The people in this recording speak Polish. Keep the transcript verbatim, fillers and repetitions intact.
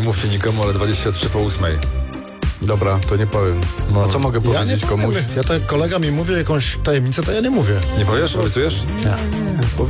nie mówcie nikomu, ale dwadzieścia trzy po ósmej. Dobra, to nie powiem. No. A co mogę Ja nie powiedzieć komuś? powiem. Ja tak kolega mi mówi jakąś tajemnicę, to ja nie mówię. Nie powiesz? Obiecujesz? Nie. Powiem.